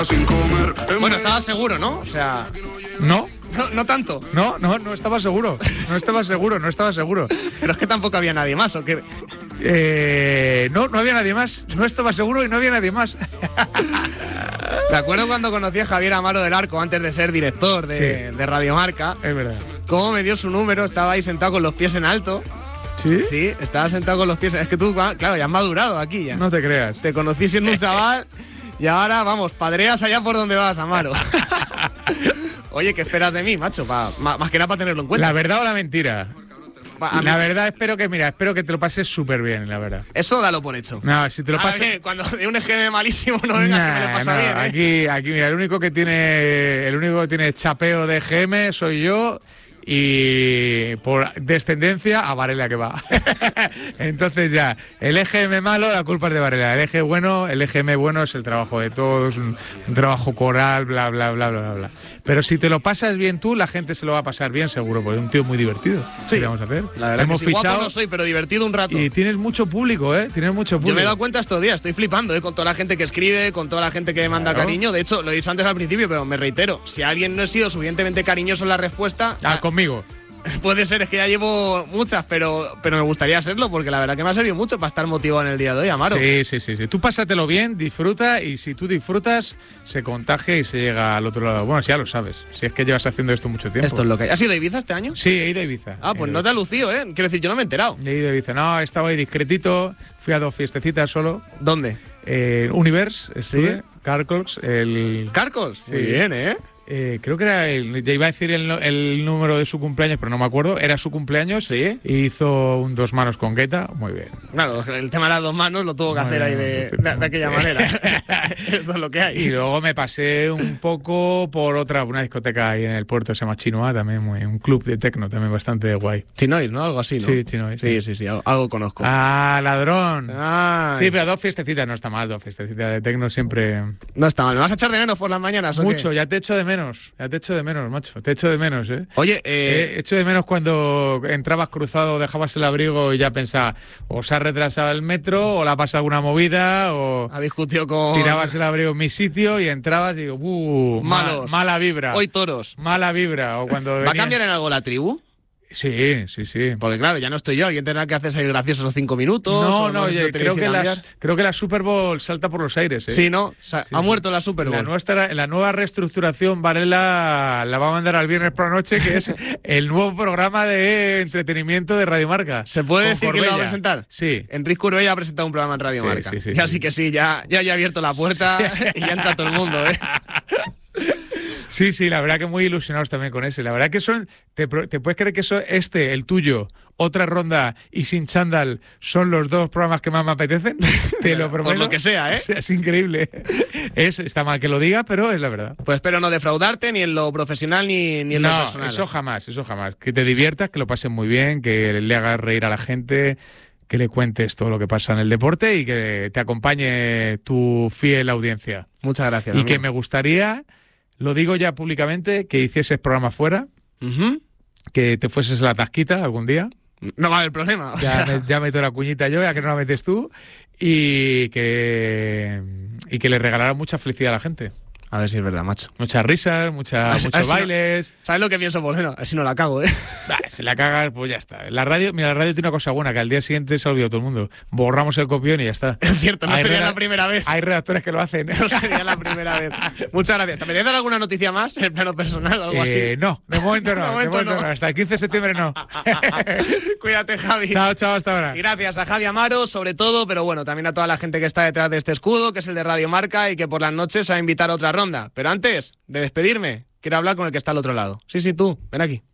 Bueno, estabas seguro, ¿no? O sea... No. No tanto. No estaba seguro. No estaba seguro. Pero es que tampoco había nadie más, ¿o qué? No había nadie más. No estaba seguro y no había nadie más. Me acuerdo cuando conocí a Javier Amaro del Arco antes de ser director de Radio Marca. Es verdad. Cómo me dio su número, estaba ahí sentado con los pies en alto. ¿Sí? Sí, estaba sentado con los pies. Es que tú, claro, ya has madurado aquí ya. No te creas. Te conocí siendo un chaval y ahora, vamos, padreas allá por donde vas, Amaro. Oye, ¿qué esperas de mí, macho? Más que nada para tenerlo en cuenta. ¿La verdad o la mentira? La verdad, espero que te lo pases súper bien, la verdad. Eso dalo por hecho. No, si te lo pasas... Ver, cuando de un EGM malísimo no vengas que me le pasa bien, ¿eh? Aquí, mira, el único que tiene chapeo de EGM soy yo. Y por descendencia a Varela que va. Entonces ya, el EGM malo, la culpa es de Varela. El EGM bueno es el trabajo de todos, un trabajo coral, bla, bla, bla, bla, bla. Pero si te lo pasas bien tú, la gente se lo va a pasar bien seguro, porque es un tío muy divertido. Sí, ¿qué vamos a hacer? La verdad hemos que sí, fichado guapo no soy, pero divertido un rato. Y tienes mucho público, Tienes mucho público. Yo me he dado cuenta estos días, estoy flipando, con toda la gente que escribe, con toda la gente que me manda cariño. De hecho, lo he dicho antes al principio, pero me reitero, si alguien no ha sido suficientemente cariñoso en la respuesta... conmigo. Puede ser, es que ya llevo muchas, pero me gustaría serlo, porque la verdad que me ha servido mucho para estar motivado en el día de hoy, Amaro. Sí. Tú pásatelo bien, disfruta, y si tú disfrutas, se contagia y se llega al otro lado. Bueno, si ya lo sabes, si es que llevas haciendo esto mucho tiempo. Esto es lo que hay. ¿Has ido a Ibiza este año? Sí, he ido a Ibiza. Ah, pues no te ha lucido, ¿eh? Quiero decir, yo no me he enterado. He ido a Ibiza. No, estaba ahí discretito, fui a 2 fiestecitas solo. ¿Dónde? Universe, estuve. ¿Sí? Carcols, ¿Carcols? Sí. Muy bien, ¿eh? Creo que era ya iba a decir el número de su cumpleaños, pero no me acuerdo. Era su cumpleaños. Sí. Y hizo un 2 manos con Guetta. Muy bien. Claro, el tema de las 2 manos lo tuvo que hacer ahí de aquella manera. Esto es lo que hay. Y luego me pasé un poco por una discoteca ahí en el puerto, se llama Chinoa, también un club de techno también bastante guay. Chinois, ¿no? Algo así, ¿no? Sí, Chinois. Sí, algo conozco. Ah, ladrón. Ay. Sí, pero 2 fiestecitas no está mal, 2 fiestecitas de techno siempre... No está mal. ¿Me vas a echar de menos por las mañanas o mucho, qué? Ya te echo de menos, macho. Te echo de menos, ¿eh? Oye, echo de menos cuando entrabas cruzado, dejabas el abrigo y ya pensaba, o se ha retrasado el metro, o le ha pasado alguna movida, o... Ha discutido con... Tirabas el abrigo en mi sitio y entrabas y digo, malos. Mala vibra. Hoy toros. Mala vibra. O cuando ¿Va a cambiar en algo la tribu? Sí. Porque claro, ya no estoy yo, alguien tendrá que hacerse el gracioso esos 5 minutos. No, oye, creo que la Super Bowl salta por los aires, ¿eh? Sí, ¿no? Ha muerto la Super Bowl. La nueva reestructuración, Varela la va a mandar al viernes por la noche, que es el nuevo programa de entretenimiento de Radio Marca. ¿Se puede decir que lo va a presentar? Sí. Enrique Curbella ha presentado un programa en Radio Marca. Sí, ya sí que sí, ya he abierto la puerta y ya entra todo el mundo, ¿eh? Sí, la verdad que muy ilusionados también con ese. La verdad que ¿te puedes creer que el tuyo, Otra Ronda y Sin Chándal son los 2 programas que más me apetecen? Te lo prometo. Por lo que sea, ¿eh? Es increíble. Está mal que lo diga, pero es la verdad. Pues espero no defraudarte ni en lo profesional ni en lo personal. Eso jamás. Que te diviertas, que lo pases muy bien, que le hagas reír a la gente, que le cuentes todo lo que pasa en el deporte y que te acompañe tu fiel audiencia. Muchas gracias. Y amigo. Que me gustaría... Lo digo ya públicamente, que hicieses programa fuera, que te fueses a la Tasquita algún día. No va a haber problema. Ya meto la cuñita yo, ya que no la metes tú, y que le regalara mucha felicidad a la gente. A ver si es verdad, macho. Muchas risas, muchos bailes. ¿Sabes lo que pienso, Boleno? Si no la cago, ¿eh? Si la cagas, pues ya está. La radio tiene una cosa buena, que al día siguiente se ha olvidado todo el mundo. Borramos el copión y ya está. Es cierto, no sería la primera vez. Hay redactores que lo hacen. No sería la primera vez. Muchas gracias. ¿Te apetece dar alguna noticia más en el plano personal o algo así? No, de momento no. de momento no. Hasta el 15 de septiembre no. Cuídate, Javi. Chao, hasta ahora. Y gracias a Javi Amaro, sobre todo, pero bueno, también a toda la gente que está detrás de este escudo, que es el de Radio Marca y que por las noches va a invitar a otra ronda. Pero antes de despedirme, quiero hablar con el que está al otro lado. Sí, tú, ven aquí.